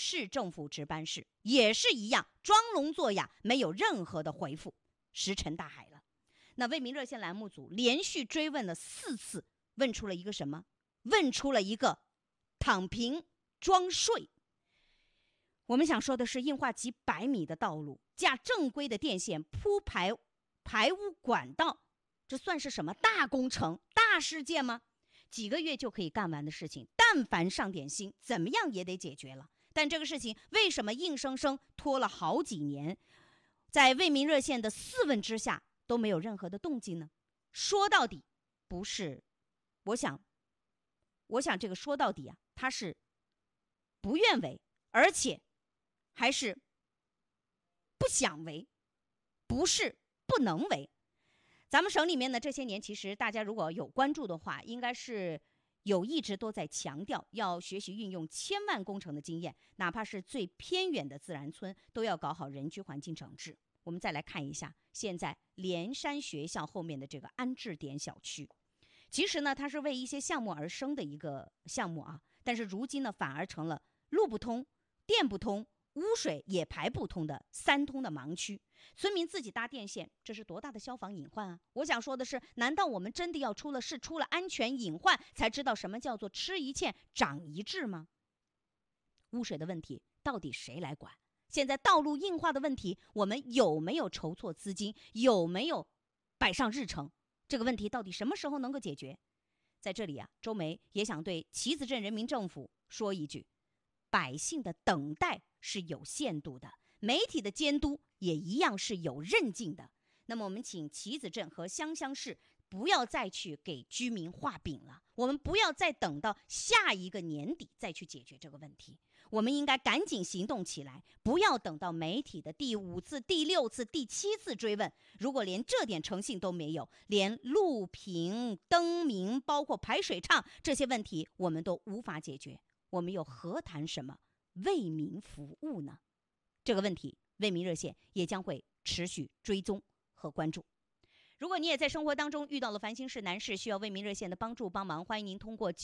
市政府值班室，也是一样装聋作哑，没有任何的回复，石沉大海了。那为民热线栏目组连续追问了4次，问出了一个什么？问出了一个躺平装睡。我们想说的是，硬化几百米的道路，架正规的电线，铺排污管道，这算是什么大工程、大事件吗？几个月就可以干完的事情，但凡上点心，怎么样也得解决了。但这个事情为什么硬生生拖了好几年，在为民热线的4问之下都没有任何的动静呢？说到底不是，我想这个说到底啊，他是不愿为，而且还是不想为，不是不能为。咱们省里面呢，这些年其实大家如果有关注的话，应该是一直都在强调要学习运用千万工程的经验，哪怕是最偏远的自然村都要搞好人居环境整治。我们再来看一下现在连山学校后面的这个安置点小区，其实呢它是为一些项目而生的一个项目啊，但是如今呢反而成了路不通、电不通、污水也排不通的3通的盲区。村民自己搭电线，这是多大的消防隐患啊！我想说的是，难道我们真的要出了安全隐患才知道什么叫做吃一堑长一智吗？污水的问题到底谁来管？现在道路硬化的问题，我们有没有筹措资金，有没有摆上日程？这个问题到底什么时候能够解决？在这里啊，周梅也想对棋子镇人民政府说一句，百姓的等待是有限度的，媒体的监督也一样是有韧劲的。那么我们请棋子镇和香乡市不要再去给居民画饼了，我们不要再等到下一个年底再去解决这个问题，我们应该赶紧行动起来，不要等到媒体的第5次、第6次、第7次追问，如果连这点诚信都没有，连路平、灯明，包括排水畅这些问题我们都无法解决，我们又何谈什么为民服务呢？这个问题为民热线也将会持续追踪和关注。如果你也在生活当中遇到了烦心事难事，需要为民热线的帮助帮忙，欢迎您通过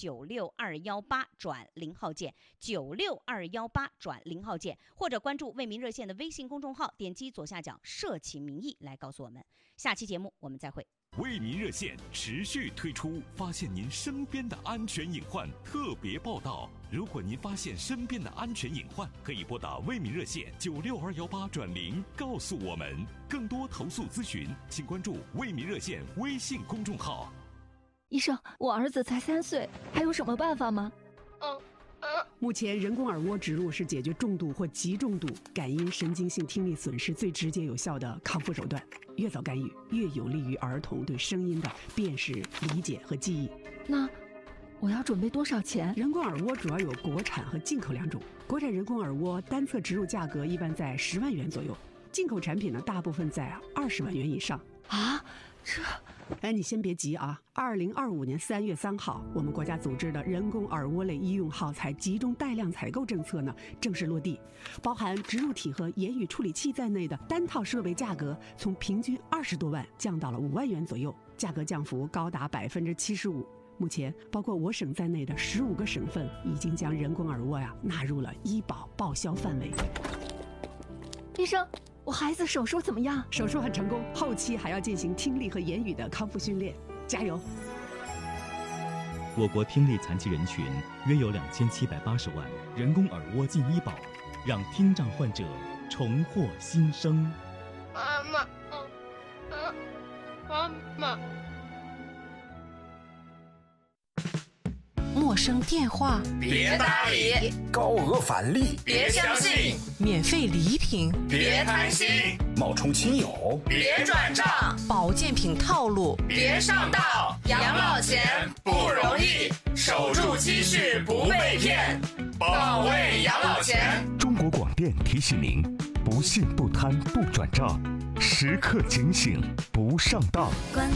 96218转0号键，96218转0号键，或者关注为民热线的微信公众号，点击左下角社情民意来告诉我们。下期节目我们再会。 为民热线持续推出发现您身边的安全隐患特别报道。如果您发现身边的安全隐患，可以拨打为民热线96218转0告诉我们。更多投诉咨询，请关注为民热线微信公众号。 医生，我儿子才3岁，还有什么办法吗？ 目前人工耳蜗植入是解决重度或极重度感音神经性听力损失最直接有效的康复手段。越早干预，越有利于儿童对声音的辨识、理解和记忆。 那我要准备多少钱？ 人工耳蜗主要有国产和进口2种。国产人工耳蜗单侧植入价格一般在10万元左右，进口产品呢大部分在20万元以上。 啊， 你先别急啊！2025年3月3号，我们国家组织的人工耳蜗类医用耗材集中带量采购政策呢正式落地，包含植入体和言语处理器在内的单套设备价格从平均20多万降到了5万元左右，价格降幅高达75%。目前，包括我省在内的15个省份已经将人工耳蜗纳入了医保报销范围。 医生，我孩子手术怎么样？ 手术很成功，后期还要进行听力和言语的康复训练，加油！ 我国听力残疾人群约有2780万，人工耳蜗进医保，让听障患者重获新生。 妈妈，妈妈。 陌生电话别搭理， 高额返利别相信， 免费礼品别贪心， 冒充亲友别转账， 保健品套路别上当。养老钱不容易，守住积蓄不被骗，保卫养老钱。 中国广电提醒您：不信不贪不转账，时刻警醒不上当。 关